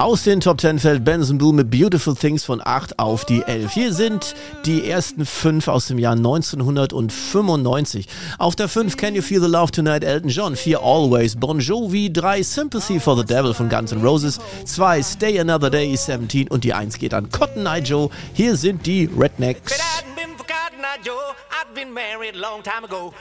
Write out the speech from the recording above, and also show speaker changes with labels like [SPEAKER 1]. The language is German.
[SPEAKER 1] Aus den Top 10 fällt Benson Boone mit Beautiful Things von 8 auf die 11. Hier sind die ersten 5 aus dem Jahr 1995. Auf der 5 Can You Feel the Love Tonight, Elton John. 4 Always, Bon Jovi. 3 Sympathy for the Devil von Guns N' Roses. 2 Stay Another Day, 17. Und die 1 geht an Cotton Eye Joe. Hier sind die Rednecks.
[SPEAKER 2] Joe, I'd been married a long time ago.